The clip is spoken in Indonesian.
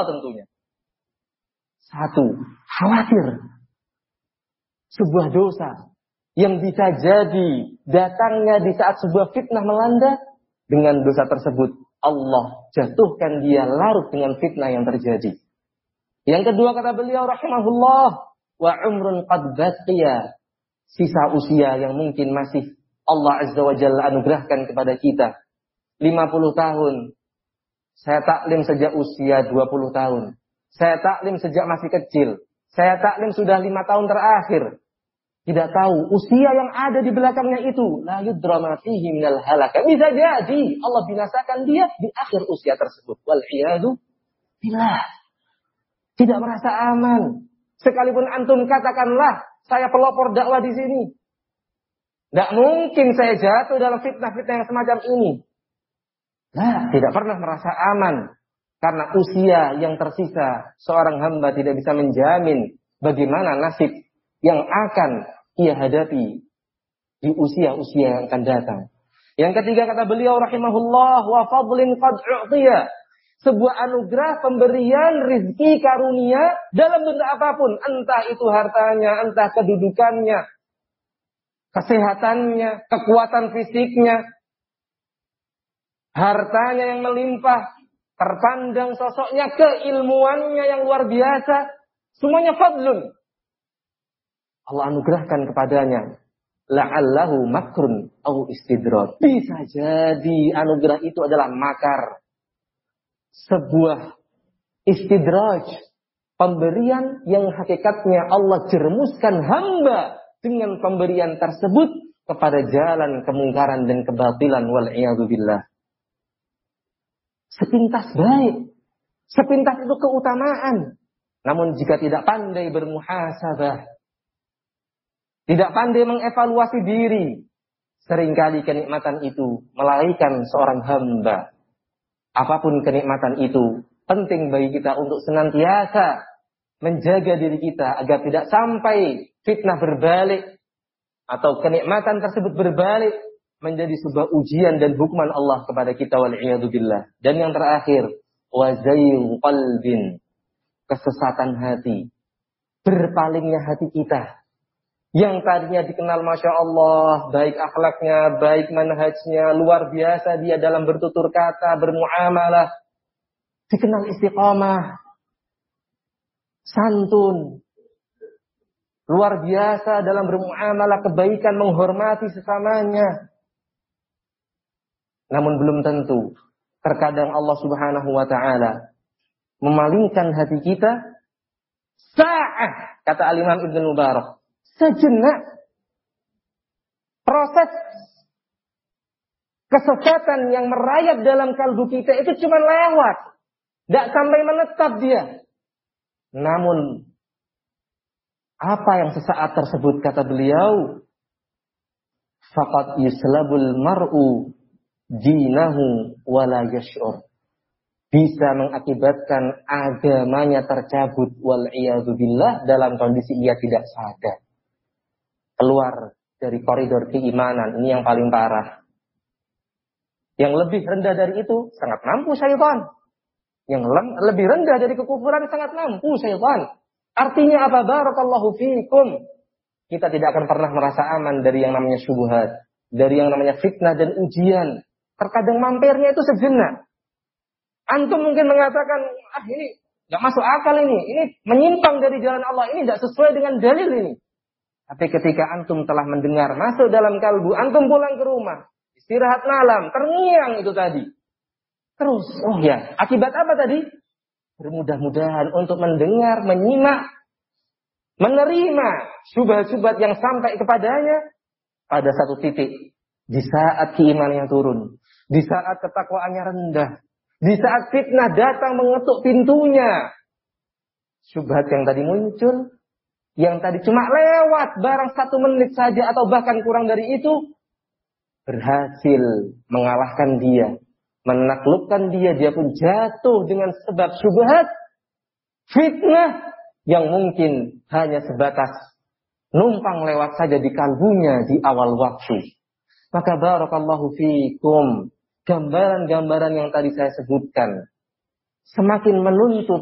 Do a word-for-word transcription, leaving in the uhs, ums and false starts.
tentunya. Satu, khawatir sebuah dosa yang bisa jadi datangnya di saat sebuah fitnah melanda, dengan dosa tersebut Allah jatuhkan dia larut dengan fitnah yang terjadi. Yang kedua kata beliau rahimahullah, wa umrun qad baqiya, sisa usia yang mungkin masih Allah Azza wa Jalla anugerahkan kepada kita. lima puluh tahun. Saya taklim sejak usia dua puluh tahun. Saya taklim sejak masih kecil. Saya taklim sudah lima tahun terakhir. Tidak tahu usia yang ada di belakangnya itu, la yudra ma fihi minal halaka. Bisa jadi Allah binasakan dia di akhir usia tersebut. Wal iyadu billah. Tidak merasa aman. Sekalipun antum katakanlah saya pelopor dakwah di sini, tidak mungkin saya jatuh dalam fitnah-fitnah yang semacam ini. Nah, tidak pernah merasa aman. Karena usia yang tersisa, seorang hamba tidak bisa menjamin bagaimana nasib yang akan ia hadapi di usia-usia yang akan datang. Yang ketiga kata beliau rahimahullah, wa fadlin qad u'tiya, sebuah anugerah pemberian rizki karunia dalam bentuk apapun, entah itu hartanya, entah kedudukannya, kesehatannya, kekuatan fisiknya, hartanya yang melimpah, terpandang sosoknya, keilmuannya yang luar biasa, semuanya fadlun. Allah anugerahkan kepadanya. La'allahu makrun au istidraj. Bisa jadi anugerah itu adalah makar, sebuah istidraj, pemberian yang hakikatnya Allah jerumuskan hamba dengan pemberian tersebut kepada jalan kemungkaran dan kebatilan, wal'iyadu billah. Sepintas baik, sepintas itu keutamaan. Namun jika tidak pandai bermuhasabah, tidak pandai mengevaluasi diri, seringkali kenikmatan itu melalaikan seorang hamba. Apapun kenikmatan itu, penting bagi kita untuk senantiasa menjaga diri kita agar tidak sampai fitnah berbalik atau kenikmatan tersebut berbalik menjadi sebuah ujian dan hukuman Allah kepada kita, wal'iyadu billah. Dan yang terakhir, wazayyu qalbin, kesesatan hati, berpalingnya hati kita. Yang tadinya dikenal Masya Allah, baik akhlaknya, baik manhajnya, luar biasa dia dalam bertutur kata, bermuamalah, dikenal istiqamah, santun, luar biasa dalam bermuamalah, kebaikan, menghormati sesamanya. Namun belum tentu, terkadang Allah Subhanahu wa Ta'ala memalingkan hati kita sa'ah, kata Al-Imam Ibn Mubarak, sejenak. Proses kesesatan yang merayap dalam kalbu kita itu cuma lewat, tidak sampai menetap dia. Namun apa yang sesaat tersebut, kata beliau, faqad yuslabul mar'u dinahu wala yash'ur, bisa mengakibatkan agamanya tercabut, wal'iyadu billah, dalam kondisi ia tidak sadar. Keluar dari koridor keimanan, ini yang paling parah. Yang lebih rendah dari itu sangat mampu syaitan. Yang lebih rendah dari kekufuran sangat mampu syaitan. Artinya apa? Barakallahu fiikum. Kita tidak akan pernah merasa aman dari yang namanya syubhat, dari yang namanya fitnah dan ujian. Terkadang mampirnya itu sejenak. Antum mungkin mengatakan, ah ini nggak masuk akal ini, ini menyimpang dari jalan Allah, ini tidak sesuai dengan dalil ini. Tapi ketika antum telah mendengar, masuk dalam kalbu, antum pulang ke rumah, istirahat malam, terngiang itu tadi. Terus, oh ya, akibat apa tadi? Bermudah-mudahan untuk mendengar, menyimak, menerima syubhat-syubhat yang sampai kepadanya pada satu titik. Di saat keimanannya turun, di saat ketakwaannya rendah, di saat fitnah datang mengetuk pintunya, syubhat yang tadi muncul, yang tadi cuma lewat barang satu menit saja atau bahkan kurang dari itu, berhasil mengalahkan dia, menaklukkan dia. Dia pun jatuh dengan sebab syubhat, fitnah yang mungkin hanya sebatas numpang lewat saja di kalbunya di awal waktu. Maka barakallahu fiikum, gambaran-gambaran yang tadi saya sebutkan semakin menuntut